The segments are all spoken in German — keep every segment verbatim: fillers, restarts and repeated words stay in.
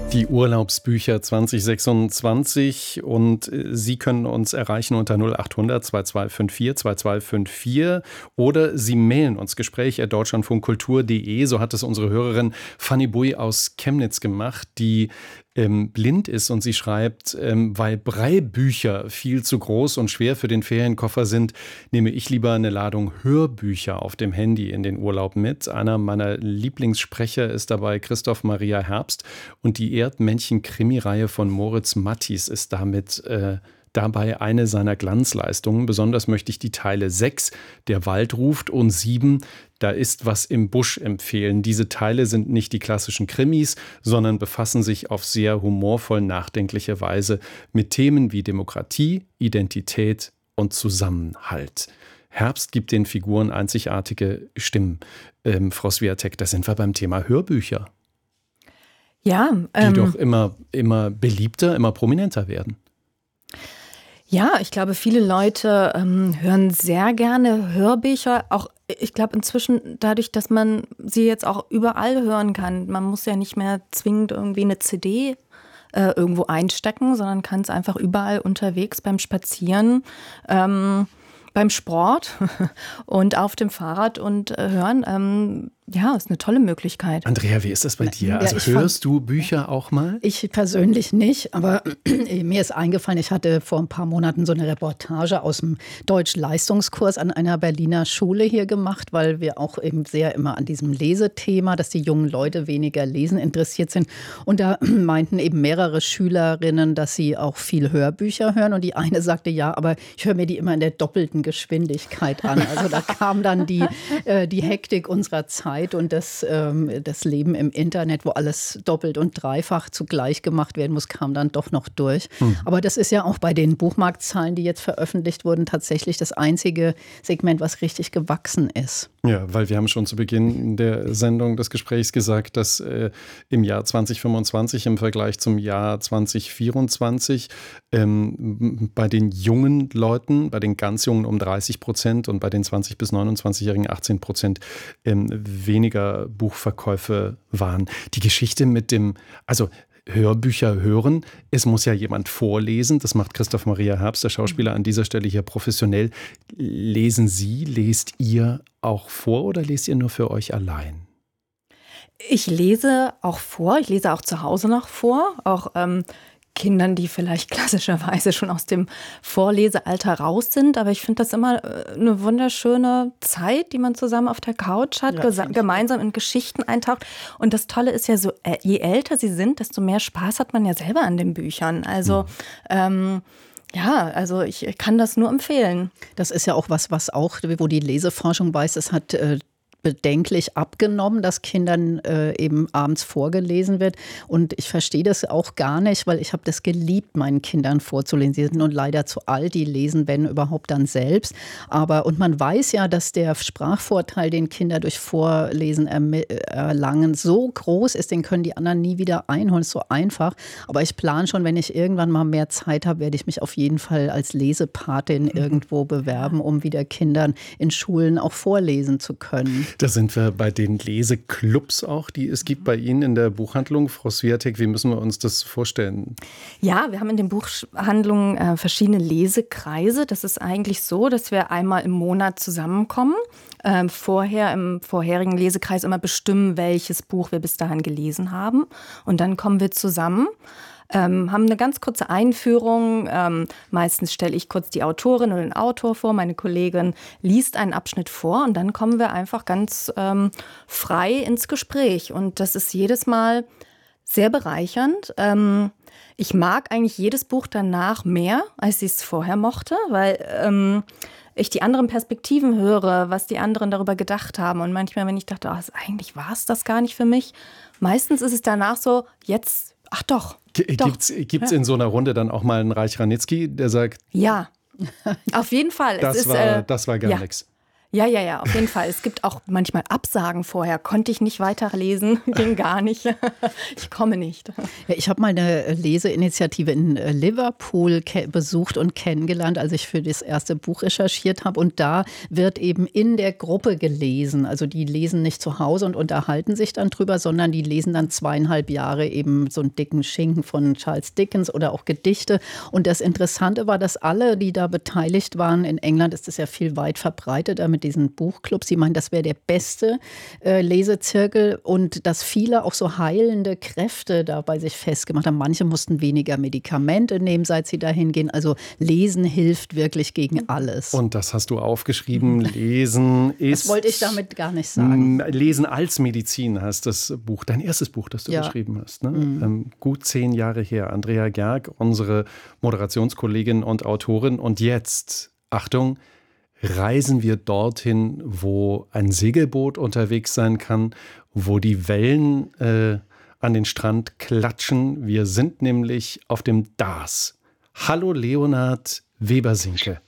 Die Urlaubsbücher zwanzig sechsundzwanzig und Sie können uns erreichen unter null acht hundert zweiundzwanzig vierunddzwanzig zweiundzwanzig oder Sie mailen uns gespräch at deutschlandfunkkultur punkt de. So hat es unsere Hörerin Fanny Bui aus Chemnitz gemacht, die ähm, blind ist, und sie schreibt, ähm, weil Braillebücher viel zu groß und schwer für den Ferienkoffer sind, nehme ich lieber eine Ladung Hörbücher auf dem Handy in den Urlaub mit. Einer meiner Lieblingssprecher ist dabei Christoph Maria Herbst und die Erdmännchen-Krimireihe von Moritz Mattis ist damit äh, dabei eine seiner Glanzleistungen. Besonders möchte ich die Teile sechs, Der Wald ruft, und sieben, Da ist was im Busch, empfehlen. Diese Teile sind nicht die klassischen Krimis, sondern befassen sich auf sehr humorvoll nachdenkliche Weise mit Themen wie Demokratie, Identität und Zusammenhalt. Herbst gibt den Figuren einzigartige Stimmen. Ähm, Frau Swiatek, da sind wir beim Thema Hörbücher. Ja, die ähm, doch immer, immer beliebter, immer prominenter werden. Ja, ich glaube, viele Leute ähm, hören sehr gerne Hörbücher. Auch, ich glaube, inzwischen dadurch, dass man sie jetzt auch überall hören kann. Man muss ja nicht mehr zwingend irgendwie eine C D äh, irgendwo einstecken, sondern kann es einfach überall unterwegs beim Spazieren, ähm, beim Sport und auf dem Fahrrad und äh, hören. Ähm, Ja, ist eine tolle Möglichkeit. Andrea, wie ist das bei dir? Ja, also hörst fand, du Bücher auch mal? Ich persönlich nicht, aber mir ist eingefallen, ich hatte vor ein paar Monaten so eine Reportage aus dem Deutsch-Leistungskurs an einer Berliner Schule hier gemacht, weil wir auch eben sehr immer an diesem Lesethema, dass die jungen Leute weniger lesen interessiert sind. Und da meinten eben mehrere Schülerinnen, dass sie auch viel Hörbücher hören. Und die eine sagte, ja, aber ich höre mir die immer in der doppelten Geschwindigkeit an. Also da kam dann die, äh, die Hektik unserer Zeit und das, ähm, das Leben im Internet, wo alles doppelt und dreifach zugleich gemacht werden muss, kam dann doch noch durch. Mhm. Aber das ist ja auch bei den Buchmarktzahlen, die jetzt veröffentlicht wurden, tatsächlich das einzige Segment, was richtig gewachsen ist. Ja, weil wir haben schon zu Beginn der Sendung des Gesprächs gesagt, dass äh, im Jahr zwanzig fünfundzwanzig im Vergleich zum Jahr zwanzig vierundzwanzig ähm, bei den jungen Leuten, bei den ganz Jungen um dreißig Prozent und bei den zwanzig- bis neunundzwanzigjährigen achtzehn Prozent ähm, weniger Buchverkäufe waren. Die Geschichte mit dem, also Hörbücher hören, es muss ja jemand vorlesen, das macht Christoph Maria Herbst, der Schauspieler, an dieser Stelle hier professionell. Lesen Sie, lest ihr auch vor oder lest ihr nur für euch allein? Ich lese auch vor, ich lese auch zu Hause noch vor, auch ähm, Kindern, die vielleicht klassischerweise schon aus dem Vorlesealter raus sind. Aber ich finde das immer eine wunderschöne Zeit, die man zusammen auf der Couch hat, ja, gesa- gemeinsam in Geschichten eintaucht. Und das Tolle ist ja so, je älter sie sind, desto mehr Spaß hat man ja selber an den Büchern. Also, mhm. ähm, ja, also ich kann das nur empfehlen. Das ist ja auch was, was auch, wo die Leseforschung weiß, es hat äh, bedenklich abgenommen, dass Kindern äh, eben abends vorgelesen wird. Und ich verstehe das auch gar nicht, weil ich habe das geliebt, meinen Kindern vorzulesen. Sie sind nun leider zu alt, die lesen, wenn überhaupt, dann selbst. Aber, und man weiß ja, dass der Sprachvorteil, den Kinder durch Vorlesen erm- erlangen, so groß ist, den können die anderen nie wieder einholen. Ist so einfach. Aber ich plane schon, wenn ich irgendwann mal mehr Zeit habe, werde ich mich auf jeden Fall als Lesepatin mhm. irgendwo bewerben, um wieder Kindern in Schulen auch vorlesen zu können. Da sind wir bei den Leseclubs auch, die es gibt bei Ihnen in der Buchhandlung. Frau Swiatek, wie müssen wir uns das vorstellen? Ja, wir haben in den Buchhandlungen äh, verschiedene Lesekreise. Das ist eigentlich so, dass wir einmal im Monat zusammenkommen. Ähm, vorher im vorherigen Lesekreis immer bestimmen, welches Buch wir bis dahin gelesen haben. Und dann kommen wir zusammen. Ähm, haben eine ganz kurze Einführung. Ähm, meistens stelle ich kurz die Autorin oder den Autor vor. Meine Kollegin liest einen Abschnitt vor und dann kommen wir einfach ganz ähm, frei ins Gespräch. Und das ist jedes Mal sehr bereichernd. Ähm, ich mag eigentlich jedes Buch danach mehr, als ich es vorher mochte, weil ähm, ich die anderen Perspektiven höre, was die anderen darüber gedacht haben. Und manchmal, wenn ich dachte, oh, eigentlich war es das gar nicht für mich, meistens ist es danach so, jetzt, ach doch. Gibt es in so einer Runde dann auch mal einen Reich Ranitzky, der sagt, ja, auf jeden Fall. Das, es ist, war, äh, das war gar ja. nichts. Ja, ja, ja, auf jeden Fall. Es gibt auch manchmal Absagen vorher. Konnte ich nicht weiterlesen, ging gar nicht. Ich komme nicht. Ja, ich habe mal eine Leseinitiative in Liverpool besucht und kennengelernt, als ich für das erste Buch recherchiert habe. Und da wird eben in der Gruppe gelesen. Also die lesen nicht zu Hause und unterhalten sich dann drüber, sondern die lesen dann zweieinhalb Jahre eben so einen dicken Schinken von Charles Dickens oder auch Gedichte. Und das Interessante war, dass alle, die da beteiligt waren, in England ist es ja viel weit verbreitet, damit diesen Buchclubs, sie meinen, das wäre der beste äh, Lesezirkel und dass viele auch so heilende Kräfte da bei sich festgemacht haben. Manche mussten weniger Medikamente nehmen, seit sie dahin gehen. Also Lesen hilft wirklich gegen alles. Und das hast du aufgeschrieben. Lesen ist... Das wollte ich damit gar nicht sagen. Lesen als Medizin heißt das Buch, dein erstes Buch, das du ja. geschrieben hast. Ne? Mhm. Ähm, gut zehn Jahre her. Andrea Gerg, unsere Moderationskollegin und Autorin. Und jetzt, Achtung, reisen wir dorthin, wo ein Segelboot unterwegs sein kann, wo die Wellen äh, an den Strand klatschen. Wir sind nämlich auf dem Darß. Hallo Leonhard Webersinke.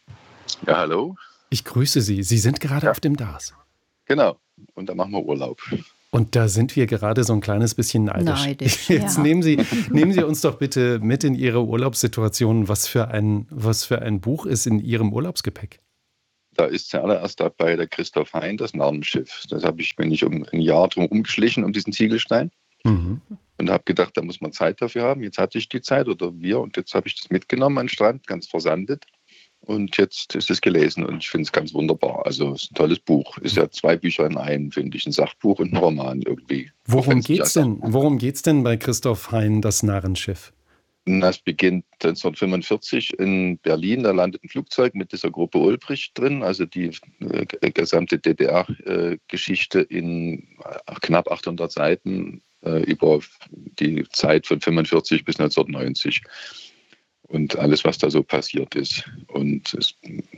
Ja, hallo. Ich grüße Sie. Sie sind gerade ja. auf dem Darß. Genau. Und da machen wir Urlaub. Und da sind wir gerade so ein kleines bisschen neidisch. Neidisch, Jetzt ja. nehmen Sie, nehmen Sie uns doch bitte mit in Ihre Urlaubssituation. Was für ein, was für ein Buch ist in Ihrem Urlaubsgepäck? Da ist zuallererst dabei der Christoph Hein, das Narrenschiff. Das habe ich, bin ich um ein Jahr drum umgeschlichen, um diesen Ziegelstein. Mhm. Und habe gedacht, da muss man Zeit dafür haben. Jetzt hatte ich die Zeit oder wir und jetzt habe ich das mitgenommen an den Strand, ganz versandet. Und jetzt ist es gelesen und ich finde es ganz wunderbar. Also es ist ein tolles Buch. Ist ja zwei Bücher in einem, finde ich. Ein Sachbuch und ein Roman irgendwie. Worum geht's denn? Worum geht's denn bei Christoph Hein, das Narrenschiff? Das beginnt neunzehnhundertfünfundvierzig in Berlin. Da landet ein Flugzeug mit dieser Gruppe Ulbricht drin, also die äh, gesamte D D R-Geschichte äh, in knapp achthundert Seiten äh, über die Zeit von fünfundvierzig bis neunzehnhundertneunzig und alles, was da so passiert ist. Und es,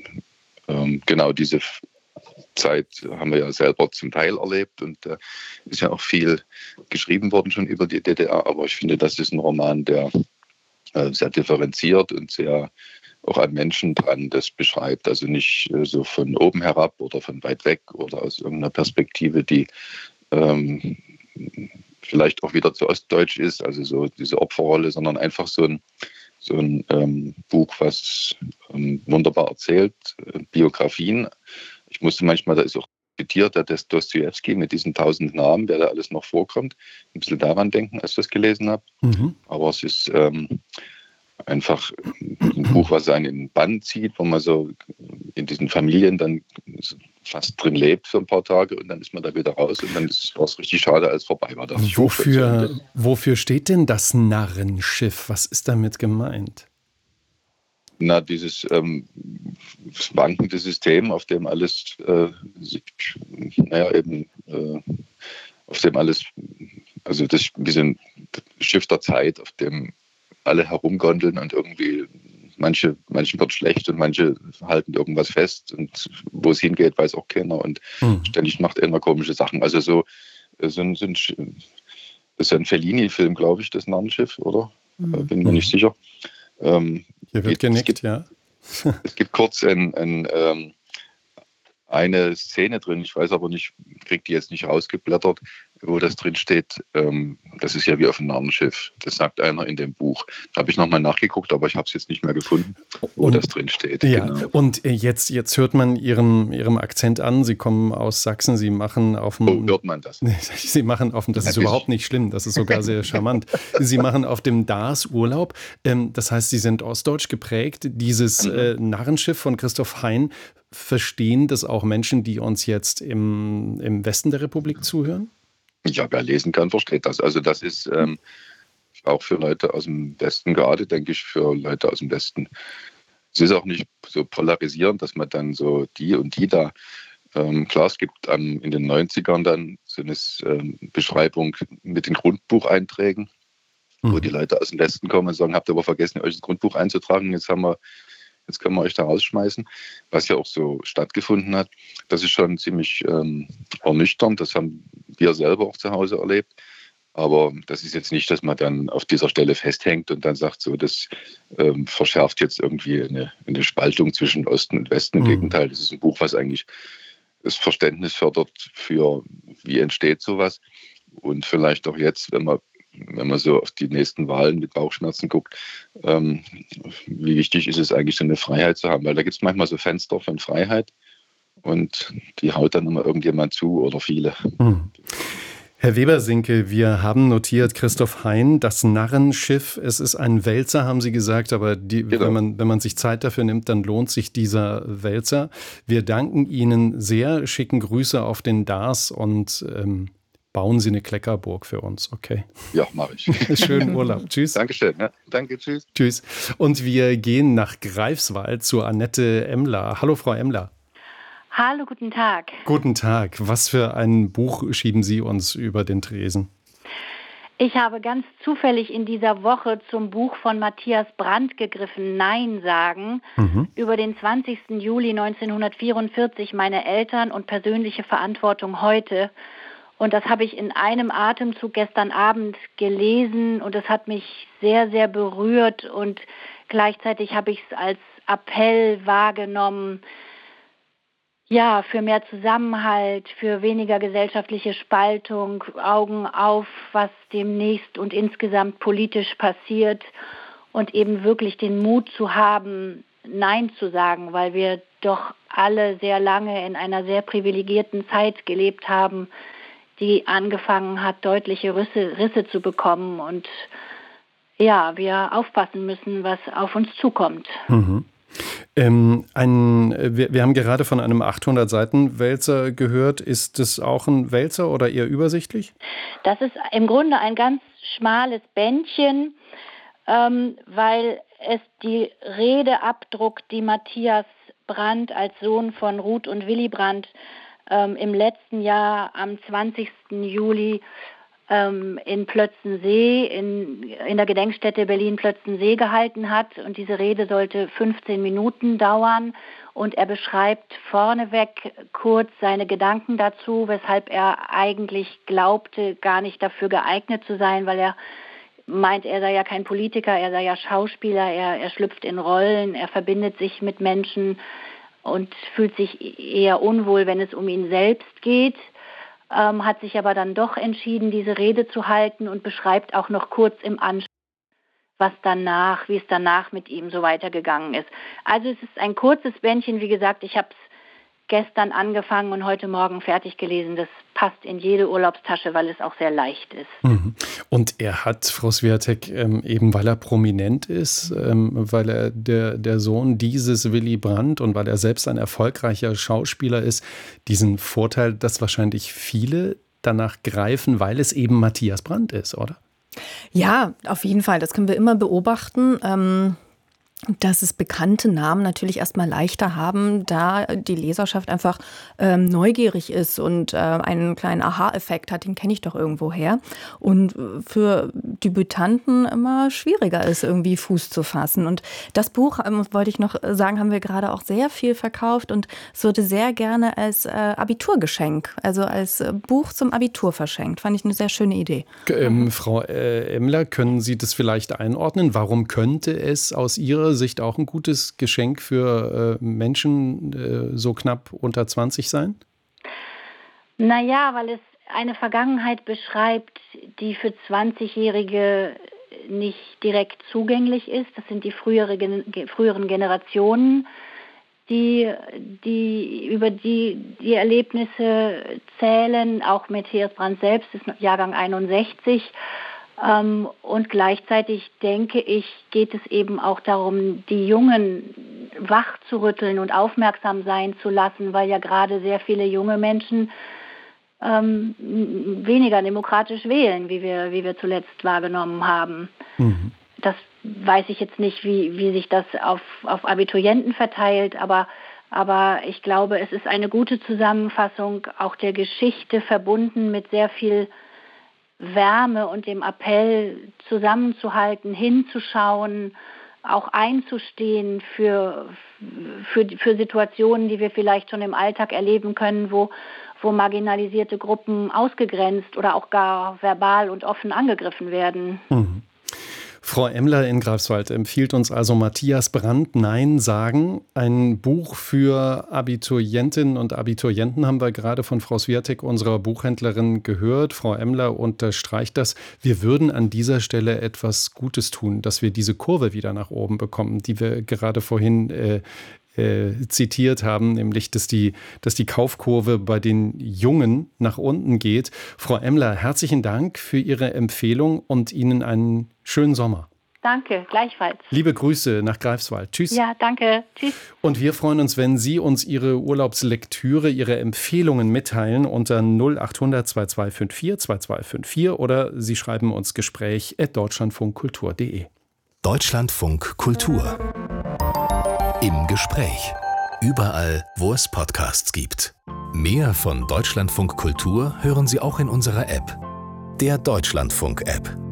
ähm, genau diese Zeit haben wir ja selber zum Teil erlebt und da äh, ist ja auch viel geschrieben worden schon über die D D R, aber ich finde, das ist ein Roman, der sehr differenziert und sehr auch an Menschen dran das beschreibt. Also nicht so von oben herab oder von weit weg oder aus irgendeiner Perspektive, die ähm, vielleicht auch wieder zu ostdeutsch ist, also so diese Opferrolle, sondern einfach so ein, so ein ähm, Buch, was ähm, wunderbar erzählt, äh, Biografien. Ich musste manchmal, da ist auch zitiert, der Dostojewski mit diesen tausend Namen, wer da alles noch vorkommt, ein bisschen daran denken, als ich das gelesen habe. Mhm. Aber es ist ähm, einfach ein Buch, was einen in den Bann zieht, wo man so in diesen Familien dann fast drin lebt für ein paar Tage und dann ist man da wieder raus und dann ist es richtig schade, als vorbei war. Das wofür, wofür steht denn das Narrenschiff? Was ist damit gemeint? Na, dieses ähm, schwankende System, auf dem alles, äh, naja, eben, äh, auf dem alles, also das wie so ein Schiff der Zeit, auf dem alle herumgondeln und irgendwie manche, manchen wird schlecht und manche halten irgendwas fest und wo es hingeht, weiß auch keiner und mhm. ständig macht einer komische Sachen. Also so, so ein, so ein, das ist ein Fellini-Film, glaube ich, das Narrenschiff, oder? Mhm. Bin mir nicht sicher. Ähm, Hier wird genickt, es gibt, ja. Es gibt kurz ein, ein, ähm, eine Szene drin, ich weiß aber nicht, kriege die jetzt nicht rausgeblättert, wo das drin steht, ähm, das ist ja wie auf einem Narrenschiff. Das sagt einer in dem Buch. Da habe ich nochmal nachgeguckt, aber ich habe es jetzt nicht mehr gefunden, wo und, das drin steht. Ja, genau. Und jetzt, jetzt hört man Ihrem, Ihrem Akzent an, Sie kommen aus Sachsen, Sie machen auf dem... Oh, hört man das? Sie machen auf dem, das ist überhaupt nicht schlimm, das ist sogar sehr charmant. Sie machen auf dem Darß Urlaub, ähm, das heißt, Sie sind ostdeutsch geprägt. Dieses mhm. äh, Narrenschiff von Christoph Hein, verstehen das auch Menschen, die uns jetzt im, im Westen der Republik zuhören? Ja, wer lesen kann, versteht das. Also das ist ähm, auch für Leute aus dem Westen, gerade denke ich, für Leute aus dem Westen. Es ist auch nicht so polarisierend, dass man dann so die und die da, ähm, klar, es gibt ähm, in den neunzigern dann so eine ähm, Beschreibung mit den Grundbucheinträgen, mhm. wo die Leute aus dem Westen kommen und sagen, habt ihr aber vergessen, euch das Grundbuch einzutragen, jetzt haben wir Jetzt können wir euch da rausschmeißen, was ja auch so stattgefunden hat. Das ist schon ziemlich ähm, ernüchternd. Das haben wir selber auch zu Hause erlebt. Aber das ist jetzt nicht, dass man dann auf dieser Stelle festhängt und dann sagt, so, das ähm, verschärft jetzt irgendwie eine, eine Spaltung zwischen Osten und Westen. Im Mhm. Gegenteil, das ist ein Buch, was eigentlich das Verständnis fördert für, wie entsteht sowas. Und vielleicht auch jetzt, wenn man, wenn man so auf die nächsten Wahlen mit Bauchschmerzen guckt, ähm, wie wichtig ist es eigentlich, so eine Freiheit zu haben. Weil da gibt es manchmal so Fenster von Freiheit und die haut dann immer irgendjemand zu oder viele. Mhm. Herr Weber-Sinke, wir haben notiert, Christoph Hein, das Narrenschiff. Es ist ein Wälzer, haben Sie gesagt, aber die, Genau. wenn man, wenn man sich Zeit dafür nimmt, dann lohnt sich dieser Wälzer. Wir danken Ihnen sehr, schicken Grüße auf den D A S und ähm, bauen Sie eine Kleckerburg für uns, okay? Ja, mache ich. Schönen Urlaub. Tschüss. Dankeschön. Ja. Danke, tschüss. Tschüss. Und wir gehen nach Greifswald zu Annette Emmler. Hallo, Frau Emmler. Hallo, guten Tag. Guten Tag. Was für ein Buch schieben Sie uns über den Tresen? Ich habe ganz zufällig in dieser Woche zum Buch von Matthias Brandt gegriffen, Nein sagen, mhm. über den zwanzigsten Juli neunzehnhundertvierundvierzig, meine Eltern und persönliche Verantwortung heute. Und das habe ich in einem Atemzug gestern Abend gelesen und es hat mich sehr, sehr berührt und gleichzeitig habe ich es als Appell wahrgenommen, ja, für mehr Zusammenhalt, für weniger gesellschaftliche Spaltung, Augen auf, was demnächst und insgesamt politisch passiert und eben wirklich den Mut zu haben, Nein zu sagen, weil wir doch alle sehr lange in einer sehr privilegierten Zeit gelebt haben, die angefangen hat, deutliche Risse, Risse zu bekommen und ja, wir aufpassen müssen, was auf uns zukommt. Mhm. Ähm, ein, wir, wir haben gerade von einem achthundert-Seiten-Wälzer gehört. Ist das auch ein Wälzer oder eher übersichtlich? Das ist im Grunde ein ganz schmales Bändchen, ähm, weil es die Rede abdruckt, die Matthias Brandt als Sohn von Ruth und Willy Brandt ähm, im letzten Jahr am zwanzigsten Juli in Plötzensee, in, in der Gedenkstätte Berlin-Plötzensee gehalten hat. Und diese Rede sollte fünfzehn Minuten dauern. Und er beschreibt vorneweg kurz seine Gedanken dazu, weshalb er eigentlich glaubte, gar nicht dafür geeignet zu sein, weil er meint, er sei ja kein Politiker, er sei ja Schauspieler, er, er schlüpft in Rollen, er verbindet sich mit Menschen und fühlt sich eher unwohl, wenn es um ihn selbst geht. Ähm, hat sich aber dann doch entschieden, diese Rede zu halten und beschreibt auch noch kurz im Anschluss, was danach, wie es danach mit ihm so weitergegangen ist. Also es ist ein kurzes Bändchen, wie gesagt, ich habe es gestern angefangen und heute Morgen fertig gelesen. Das passt in jede Urlaubstasche, weil es auch sehr leicht ist. Und er hat, Frau Swiatek, ähm, eben weil er prominent ist, ähm, weil er der, der Sohn dieses Willy Brandt und weil er selbst ein erfolgreicher Schauspieler ist, diesen Vorteil, dass wahrscheinlich viele danach greifen, weil es eben Matthias Brandt ist, oder? Ja, auf jeden Fall. Das können wir immer beobachten. Ähm dass es bekannte Namen natürlich erstmal leichter haben, da die Leserschaft einfach ähm, neugierig ist und äh, einen kleinen Aha-Effekt hat, den kenne ich doch irgendwo her. Und für Debütanten immer schwieriger ist, irgendwie Fuß zu fassen. Und das Buch, ähm, wollte ich noch sagen, haben wir gerade auch sehr viel verkauft und es wurde sehr gerne als äh, Abiturgeschenk, also als äh, Buch zum Abitur verschenkt. Fand ich eine sehr schöne Idee. Ähm, mhm. Frau äh, Emmler, können Sie das vielleicht einordnen? Warum könnte es aus Ihrer Sicht auch ein gutes Geschenk für äh, Menschen äh, so knapp unter zwanzig sein? Naja, weil es eine Vergangenheit beschreibt, die für zwanzigjährige nicht direkt zugänglich ist. Das sind die frühere, früheren Generationen, die, die über die, die Erlebnisse zählen. Auch Matthias Brandt selbst ist Jahrgang einundsechzig. Ähm, und gleichzeitig, denke ich, geht es eben auch darum, die Jungen wach zu rütteln und aufmerksam sein zu lassen, weil ja gerade sehr viele junge Menschen ähm, weniger demokratisch wählen, wie wir, wie wir zuletzt wahrgenommen haben. Mhm. Das weiß ich jetzt nicht, wie, wie sich das auf, auf Abiturienten verteilt, aber, aber ich glaube, es ist eine gute Zusammenfassung auch der Geschichte, verbunden mit sehr viel Wärme und dem Appell, zusammenzuhalten, hinzuschauen, auch einzustehen für, für, für Situationen, die wir vielleicht schon im Alltag erleben können, wo, wo marginalisierte Gruppen ausgegrenzt oder auch gar verbal und offen angegriffen werden. Mhm. Frau Emmler in Greifswald empfiehlt uns also Matthias Brandt, Nein sagen. Ein Buch für Abiturientinnen und Abiturienten haben wir gerade von Frau Swiatek, unserer Buchhändlerin, gehört. Frau Emmler unterstreicht das. Wir würden an dieser Stelle etwas Gutes tun, dass wir diese Kurve wieder nach oben bekommen, die wir gerade vorhin äh, äh, zitiert haben, nämlich, dass die, dass die Kaufkurve bei den Jungen nach unten geht. Frau Emmler, herzlichen Dank für Ihre Empfehlung und Ihnen einen schönen Sommer. Danke, gleichfalls. Liebe Grüße nach Greifswald. Tschüss. Ja, danke. Tschüss. Und wir freuen uns, wenn Sie uns Ihre Urlaubslektüre, Ihre Empfehlungen mitteilen unter null acht hundert zwei zwei fünf vier zwei zwei fünf vier oder Sie schreiben uns Gespräch at deutschlandfunkkultur punkt de. Deutschlandfunk Kultur. Im Gespräch. Überall, wo es Podcasts gibt. Mehr von Deutschlandfunk Kultur hören Sie auch in unserer App. Der Deutschlandfunk-App.